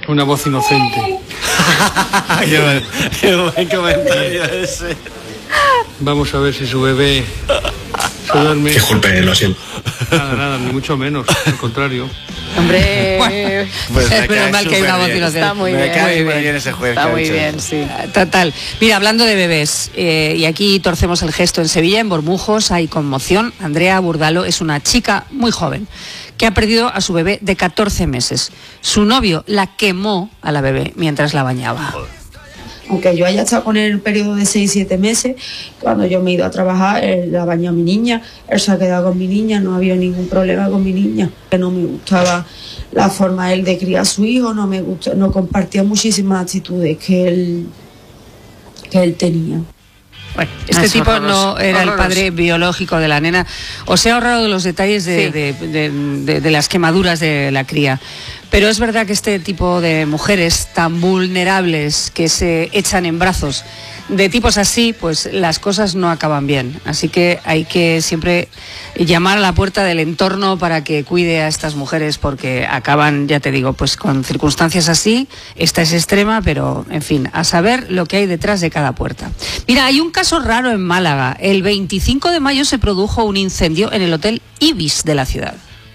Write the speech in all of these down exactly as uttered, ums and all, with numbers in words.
Una voz inocente. qué, buen, qué buen comentario ese. Vamos a ver si su bebé se duerme. Disculpe, lo siento. Nada, nada, ni mucho menos, al contrario. Hombre, bueno, pues es normal que hay una voz inocente. Está muy me bien. cae Muy muy bien ese juez. Está muy bien, sí. Total. Mira, hablando de bebés, eh, y aquí torcemos el gesto, en Sevilla, en Bormujos, hay conmoción. Andrea Burdalo es una chica muy joven que ha perdido a su bebé de catorce meses. Su novio la quemó a la bebé mientras la bañaba. Aunque yo haya estado con él en el periodo de seis siete meses, cuando yo me he ido a trabajar, él la bañó a mi niña, él se ha quedado con mi niña, no había ningún problema con mi niña. No me gustaba la forma él de criar a su hijo, no me gusta, no compartía muchísimas actitudes que él, que él tenía. Bueno, este es tipo horroroso, no era horroroso. el padre biológico de la nena. Os he ahorrado los detalles de, Sí. de, de, de, de las quemaduras de la cría. Pero es verdad que este tipo de mujeres tan vulnerables que se echan en brazos de tipos así, pues las cosas no acaban bien. Así que hay que siempre llamar a la puerta del entorno para que cuide a estas mujeres, porque acaban, ya te digo, pues con circunstancias así. Esta es extrema, pero en fin, a saber lo que hay detrás de cada puerta. Mira, hay un caso raro en Málaga. El veinticinco de mayo se produjo un incendio en el Hotel Ibis de la ciudad.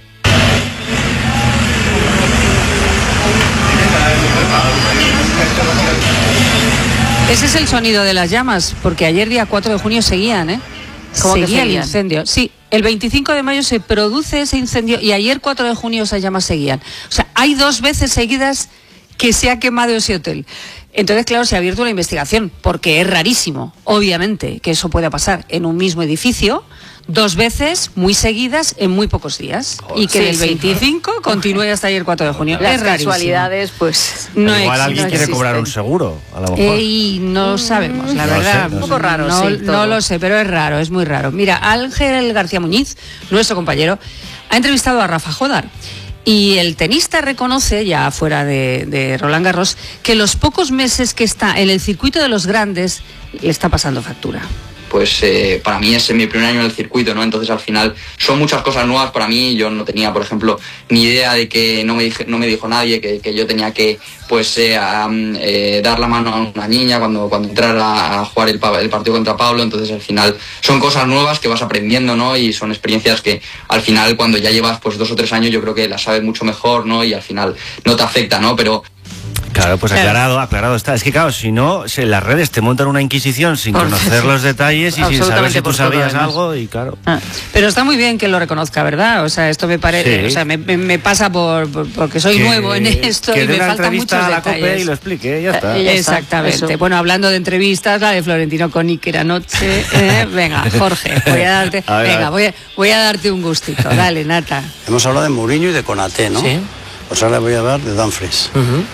Ese es el sonido de las llamas, porque ayer día cuatro de junio seguían, ¿eh? ¿Cómo que Seguía el seguían? incendio. Sí, el veinticinco de mayo se produce ese incendio y ayer cuatro de junio esas llamas seguían. O sea, hay dos veces seguidas que se ha quemado ese hotel. Entonces, claro, se ha abierto una investigación, porque es rarísimo, obviamente, que eso pueda pasar en un mismo edificio dos veces muy seguidas en muy pocos días. Y que Sí, del sí. veinticinco continúe hasta ayer cuatro de junio. Las es rarísimo. casualidades, pues... No Igual ex- alguien no quiere existen. cobrar un seguro, a lo mejor. Eh, y no lo sabemos, la No lo verdad. sé, no Un poco sé. raro, no, sí, no todo. lo sé, pero es raro, es muy raro. Mira, Ángel García Muñiz, nuestro compañero, ha entrevistado a Rafa Jodar. Y el tenista reconoce, ya fuera de, de Roland Garros, que los pocos meses que está en el circuito de los grandes le está pasando factura. Pues eh, para mí es mi primer año en el circuito, ¿no? Entonces al final son muchas cosas nuevas para mí. Yo no tenía, por ejemplo, ni idea de que no me, dije, no me dijo nadie que, que yo tenía que pues eh, a, eh, dar la mano a una niña cuando, cuando entrara a jugar el, el partido contra Pablo. Entonces al final son cosas nuevas que vas aprendiendo, ¿no? Y son experiencias que al final cuando ya llevas pues dos o tres años yo creo que las sabes mucho mejor, ¿no? Y al final no te afecta, ¿no? Pero... Claro, pues aclarado, aclarado está. Es que claro, si no, se, las redes te montan una inquisición sin Por- conocer los detalles y sin saber si tú por todo, sabías además. algo y claro. Ah, pero está muy bien que lo reconozca, ¿verdad? O sea, esto me parece, Sí. o sea, me, me- me pasa por, por- porque soy Que- nuevo en esto que y dé me una faltan entrevista muchos a la COPE detalles. y lo explique, ya está. Eh, ya está, Exactamente. eso. Bueno, hablando de entrevistas, la de Florentino con Iker anoche. eh, venga, Jorge, voy a darte, A ver, a venga, ver. voy a, voy a darte un gustito. Dale, Nata. Hemos hablado de Mourinho y de Konaté, ¿no? Sí. Pues ahora voy a hablar de Dumfries.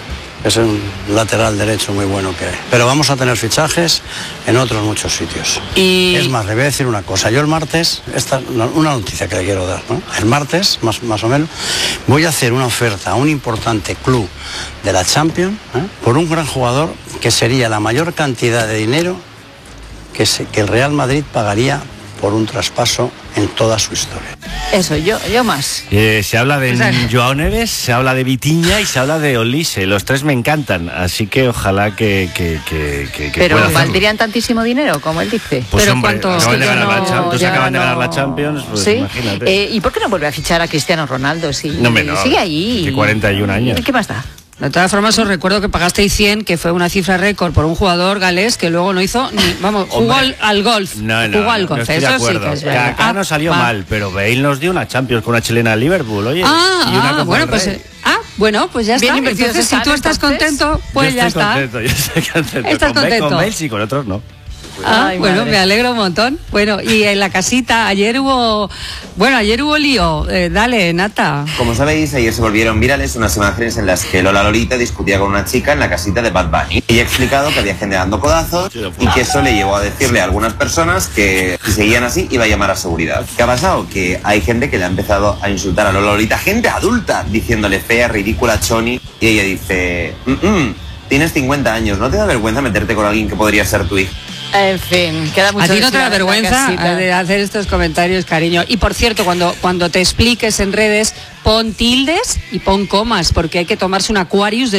Es un lateral derecho muy bueno que hay. Pero vamos a tener fichajes en otros muchos sitios. Y Es más, le voy a decir una cosa. Yo el martes, esta, una noticia que le quiero dar, ¿no? El martes, más, más o menos, voy a hacer una oferta a un importante club de la Champions, ¿eh? Por un gran jugador que sería la mayor cantidad de dinero que, se, que el Real Madrid pagaría por un traspaso en toda su historia. Eso, yo, yo más. Eh, se habla de O sea, Joao Neves, se habla de Vitinha y se habla de Olise. Los tres me encantan, así que ojalá que, que, que, que, que Pero pueda hacerlo. ¿valdrían tantísimo dinero, como él dice? Pues Pero hombre, ¿cuánto? acaban de Es que ganar yo la no- Champions, ya acaban de ganar no- la Champions, pues ¿Sí? imagínate. Eh, ¿Y por qué no vuelve a fichar a Cristiano Ronaldo? Si No, hombre, no. sigue ahí. Tiene cuarenta y un años. ¿Qué más da? de todas formas os recuerdo que pagasteis cien, que fue una cifra récord por un jugador galés que luego no hizo ni, vamos, jugó al, Hombre. al golf. No, no, jugó al no, golf, no estoy de eso sí acuerdo. que es verdad. Kaká no salió va. mal, pero Bale nos dio una Champions con una chilena al Liverpool, oye. Ah, y una ah, Copa bueno, del pues Rey. eh, ah, bueno, pues ya Bien está. invertidos Entonces, si están, tú estás entonces. contento, pues Yo ya estoy está. Contento, yo estoy contento. ¿Estás con Bale- contento? Con Bale sí, con otros no. Ah, Ay, bueno, madre. me alegro un montón. Bueno, y en la casita, ayer hubo, bueno, ayer hubo lío. Eh, dale, Nata. Como sabéis, ayer se volvieron virales unas imágenes en las que Lola Lolita discutía con una chica en la casita de Bad Bunny. Ella ha explicado que había gente dando codazos y que eso le llevó a decirle a algunas personas que si seguían así iba a llamar a seguridad. ¿Qué ha pasado? Que hay gente que le ha empezado a insultar a Lola Lolita, gente adulta, diciéndole fea, ridícula, choni, y ella dice, mm -mm, tienes cincuenta años, ¿no te da vergüenza meterte con alguien que podría ser tu hija? En fin, queda mucho ¿A ti no decir te da en la vergüenza casita. de hacer estos comentarios, cariño? Y por cierto, cuando, cuando te expliques en redes, pon tildes y pon comas, porque hay que tomarse un Aquarius de